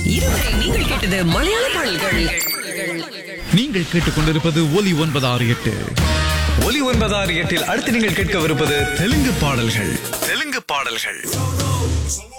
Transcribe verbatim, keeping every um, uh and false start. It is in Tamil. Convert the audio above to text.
இதுவரை நீங்கள் கேட்டது மலையாள பாடல்கள். நீங்கள் கேட்டுக்கொண்டிருப்பது ஒலி ஒன்பது ஆறு எட்டு. ஒலி ஒன்பது ஆறு எட்டில் அடுத்து நீங்கள் கேட்கவிருப்பது தெலுங்கு பாடல்கள். தெலுங்கு பாடல்கள்